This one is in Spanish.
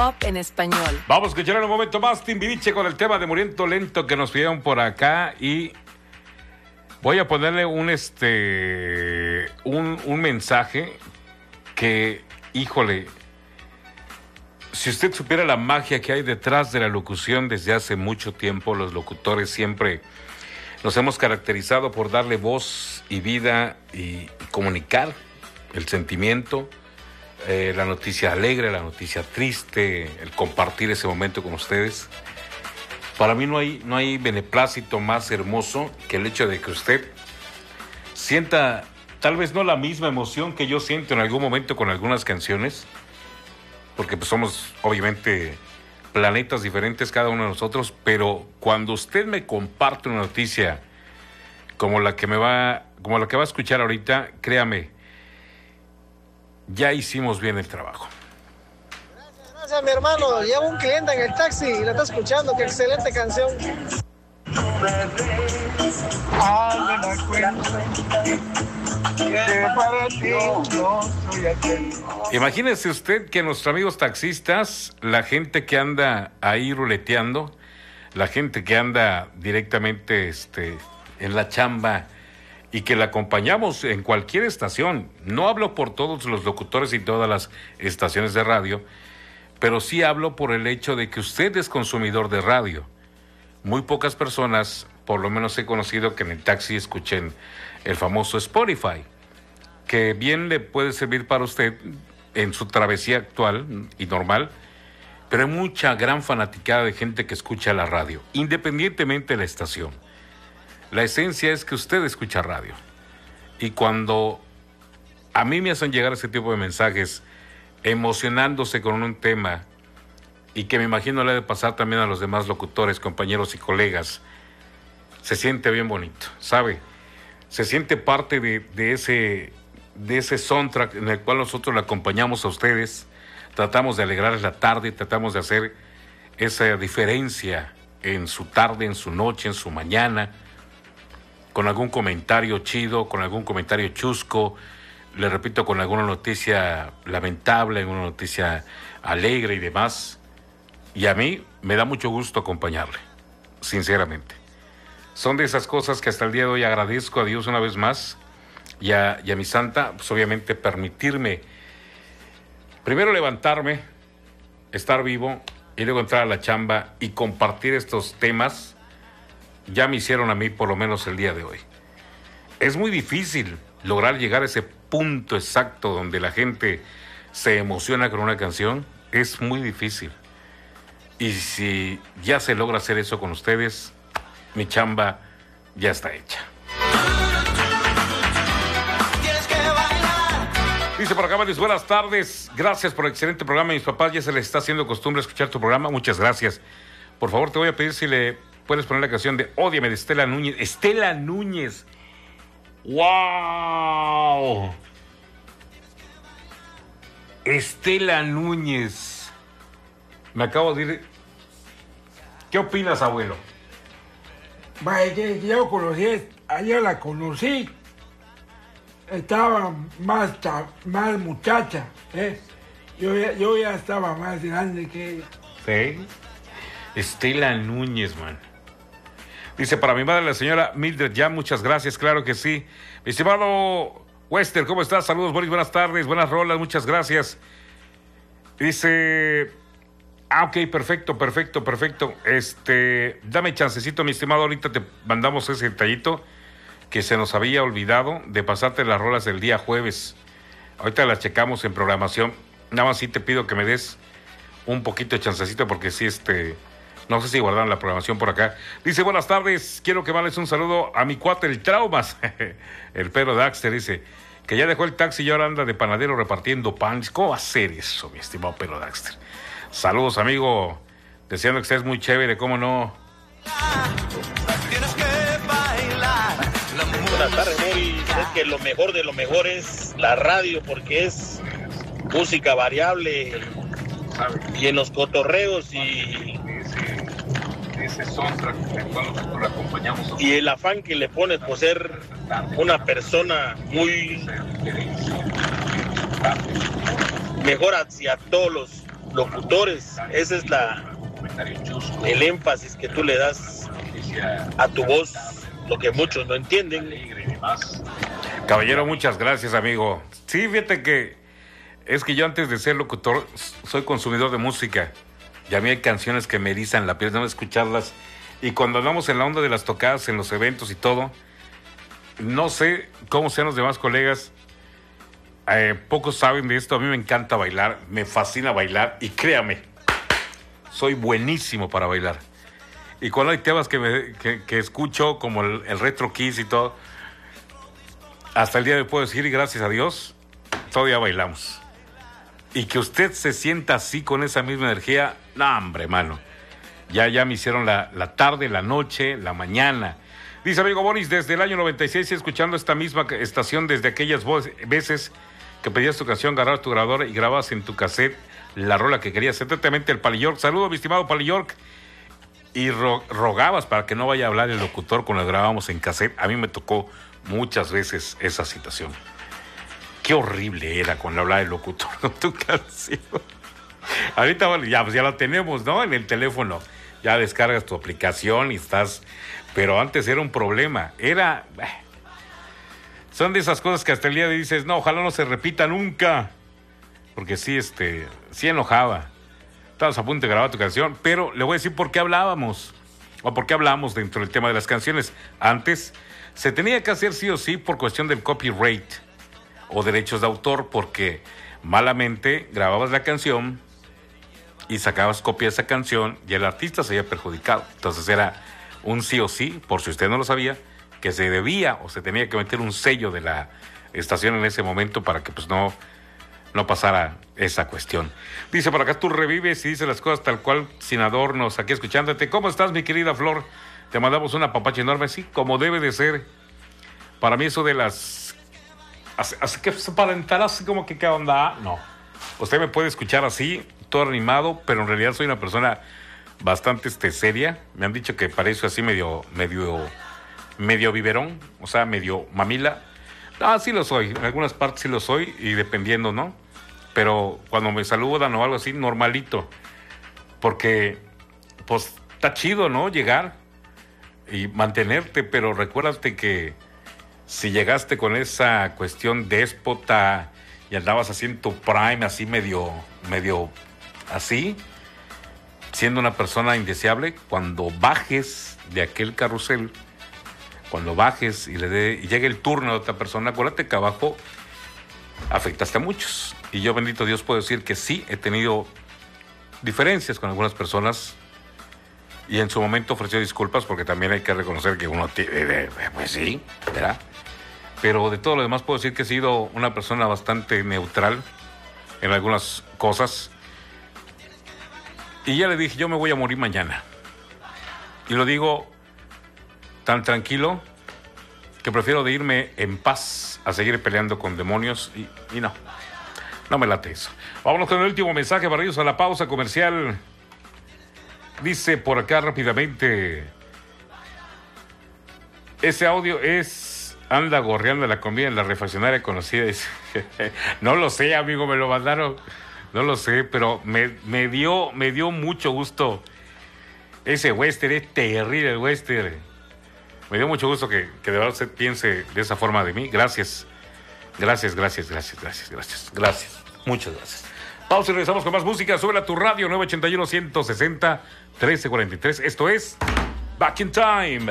pop en español. Vamos a escuchar en un momento más Timbiriche con el tema de Muriendo Lento que nos pidieron por acá y voy a ponerle un mensaje que, híjole, si usted supiera la magia que hay detrás de la locución desde hace mucho tiempo, los locutores siempre nos hemos caracterizado por darle voz y vida y comunicar el sentimiento, la noticia alegre, la noticia triste, el compartir ese momento con ustedes. Para mí no hay beneplácito más hermoso que el hecho de que usted sienta tal vez no la misma emoción que yo siento en algún momento con algunas canciones, porque pues somos obviamente planetas diferentes cada uno de nosotros, pero cuando usted me comparte una noticia como la que va a escuchar ahorita, créame, ya hicimos bien el trabajo. Gracias, mi hermano. Llevo un cliente en el taxi y lo está escuchando. Qué excelente canción. Imagínese usted que nuestros amigos taxistas, la gente que anda ahí ruleteando, la gente que anda directamente en la chamba y que la acompañamos en cualquier estación. No hablo por todos los locutores y todas las estaciones de radio, pero sí hablo por el hecho de que usted es consumidor de radio. Muy pocas personas, por lo menos he conocido, que en el taxi escuchen el famoso Spotify, que bien le puede servir para usted en su travesía actual y normal, pero hay mucha gran fanaticada de gente que escucha la radio, independientemente de la estación. La esencia es que usted escucha radio. Y cuando a mí me hacen llegar ese tipo de mensajes, emocionándose con un tema, y que me imagino le ha de pasar también a los demás locutores, compañeros y colegas, se siente bien bonito, ¿sabe? Se siente parte de ese soundtrack en el cual nosotros le acompañamos a ustedes, tratamos de alegrarles la tarde, tratamos de hacer esa diferencia en su tarde, en su noche, en su mañana, con algún comentario chido, con algún comentario chusco, le repito, con alguna noticia lamentable, alguna noticia alegre y demás. Y a mí me da mucho gusto acompañarle, sinceramente. Son de esas cosas que hasta el día de hoy agradezco a Dios una vez más y a mi santa, pues obviamente permitirme primero levantarme, estar vivo y luego entrar a la chamba y compartir estos temas. Ya me hicieron a mí por lo menos el día de hoy. Es muy difícil lograr llegar a ese punto exacto donde la gente se emociona con una canción. Es muy difícil. Y si ya se logra hacer eso con ustedes, mi chamba ya está hecha. Dice por acá, buenas tardes. Gracias por el excelente programa. Mis papás ya se les está haciendo costumbre escuchar tu programa. Muchas gracias. Por favor, te voy a pedir si le puedes poner la canción de Ódiame de Estela Núñez. Estela Núñez. ¡Wow! Estela Núñez. Me acabo de ir. ¿Qué opinas, abuelo? Vaya, yo conocí, ayer la conocí. Estaba más muchacha, ¿eh? Yo ya estaba más grande que ella. Sí. Estela Núñez, man. Dice, para mi madre, la señora Mildred, ya, muchas gracias, claro que sí. Mi estimado Wester, ¿cómo estás? Saludos, Boris, buenas tardes, buenas rolas, muchas gracias. Dice, ok, perfecto. Dame chancecito, mi estimado, ahorita te mandamos ese detallito que se nos había olvidado de pasarte las rolas del día jueves. Ahorita las checamos en programación. Nada más sí te pido que me des un poquito de chancecito porque sí, no sé si guardaron la programación por acá. Dice, buenas tardes, quiero que mandes un saludo a mi cuate, el Traumas. El Pedro Daxter dice que ya dejó el taxi y ahora anda de panadero repartiendo pan. ¿Cómo va a ser eso, mi estimado Pedro Daxter? Saludos, amigo. Deseando que estés muy chévere, ¿cómo no? Buenas tardes, Mori. Es que lo mejor de lo mejor es la radio porque es música variable y en los cotorreos y ese soundtrack en cual nosotros acompañamos y el afán que le pones por ser una persona muy mejor hacia todos locutores. Ese es el énfasis que tú le das a tu voz, lo que muchos no entienden. Caballero, muchas gracias, amigo. Sí, fíjate que es que yo antes de ser locutor soy consumidor de música y a mí hay canciones que me erizan la piel, no escucharlas. Y cuando andamos en la onda de las tocadas, en los eventos y todo, no sé cómo sean los demás colegas, pocos saben de esto, a mí me encanta bailar, me fascina bailar y créame, soy buenísimo para bailar. Y cuando hay temas que escucho, como el Retro Kiss y todo, hasta el día de hoy puedo decir, y gracias a Dios, todavía bailamos. Y que usted se sienta así con esa misma energía, no, hombre, mano. Ya me hicieron la tarde, la noche, la mañana. Dice amigo Boris, desde el año 96, escuchando esta misma estación desde aquellas veces que pedías tu canción, agarrabas tu grabadora y grababas en tu cassette la rola que querías. Atentamente el Pali York. Saludo, mi estimado Pali York. Y rogabas para que no vaya a hablar el locutor cuando grabábamos en cassette. A mí me tocó muchas veces esa situación. Qué horrible era cuando hablaba el locutor con tu canción. Ahorita bueno, ya la tenemos, ¿no? En el teléfono. Ya descargas tu aplicación y estás... Pero antes era un problema. Son de esas cosas que hasta el día de hoy dices, no, ojalá no se repita nunca. Porque sí enojaba. Estabas a punto de grabar tu canción, pero le voy a decir por qué hablábamos. O por qué hablamos dentro del tema de las canciones. Antes se tenía que hacer sí o sí por cuestión del copyright o derechos de autor, porque malamente grababas la canción y sacabas copia de esa canción y el artista se había perjudicado. Entonces era un sí o sí, por si usted no lo sabía, que se debía o se tenía que meter un sello de la estación en ese momento para que pues no pasara esa cuestión. Dice por acá, tú revives y dices las cosas tal cual, sin adornos, aquí escuchándote. ¿Cómo estás, mi querida Flor? Te mandamos una papacha enorme, sí, como debe de ser. Para mí eso de las... Así que aparentar así como que qué onda, no. Usted me puede escuchar así, todo animado, pero en realidad soy una persona bastante seria. Me han dicho que parezco así medio biberón, o sea, medio mamila. Ah, sí lo soy, en algunas partes sí lo soy, y dependiendo, ¿no? Pero cuando me saludan o algo así, normalito. Porque, pues, está chido, ¿no? Llegar y mantenerte, pero recuérdate que si llegaste con esa cuestión déspota y andabas así en tu prime, así medio así, siendo una persona indeseable, cuando bajes de aquel carrusel, cuando bajes y llegue el turno de otra persona, acuérdate que abajo afectaste a muchos. Y yo, bendito Dios, puedo decir que sí, he tenido diferencias con algunas personas y en su momento ofreció disculpas, porque también hay que reconocer que uno pues sí, ¿verdad? Pero de todo lo demás puedo decir que he sido una persona bastante neutral en algunas cosas. Y ya le dije, yo me voy a morir mañana. Y lo digo tan tranquilo que prefiero de irme en paz a seguir peleando con demonios y no me late eso. Vámonos con el último mensaje para irnos a la pausa comercial. Dice por acá rápidamente, ese audio anda gorreando la comida en la refaccionaria conocida. No lo sé, amigo, me lo mandaron. No lo sé, pero me dio mucho gusto. Ese western es terrible, el western. Me dio mucho gusto que de verdad usted piense de esa forma de mí. Gracias. Gracias. Muchas gracias. Pausa y regresamos con más música. Sube a tu radio 981-160-1343. Esto es Back in Time.